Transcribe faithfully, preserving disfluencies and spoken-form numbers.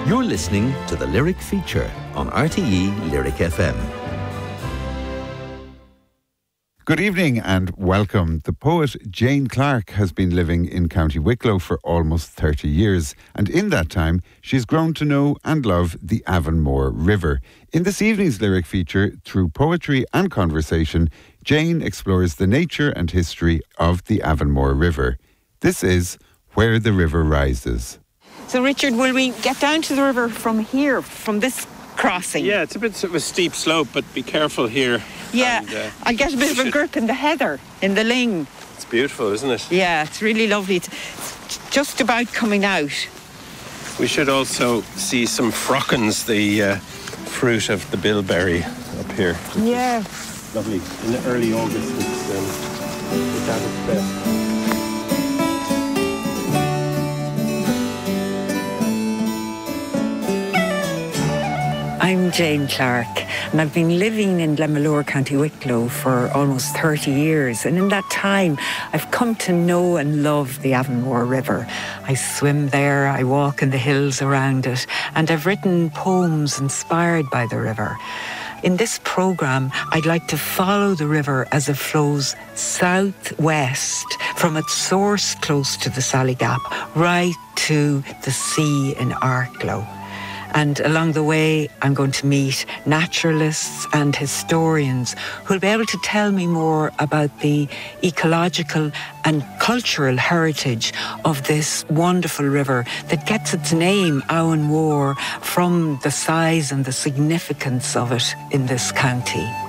You're listening to the Lyric Feature on R T E Lyric F M. Good evening and welcome. The poet Jane Clarke has been living in County Wicklow for almost thirty years, and in that time she's grown to know and love the Avonmore River. In this evening's Lyric Feature, through poetry and conversation, Jane explores the nature and history of the Avonmore River. This is Where the River Rises. So Richard, will we get down to the river from here, from this crossing? Yeah, it's a bit of a steep slope, but be careful here. Yeah, and, uh, I get a bit of a should... grip in the heather, in the ling. It's beautiful, isn't it? Yeah, it's really lovely. It's just about coming out. We should also see some frockens, the uh, fruit of the bilberry up here. Yeah. Lovely. In the early August, it's, um, it's at its best. I'm Jane Clarke, and I've been living in Glenmalure, County Wicklow for almost thirty years. And in that time, I've come to know and love the Avonmore River. I swim there, I walk in the hills around it, and I've written poems inspired by the river. In this programme, I'd like to follow the river as it flows southwest from its source close to the Sallygap right to the sea in Arklow. And along the way, I'm going to meet naturalists and historians who'll be able to tell me more about the ecological and cultural heritage of this wonderful river that gets its name, Avonmore, from the size and the significance of it in this county.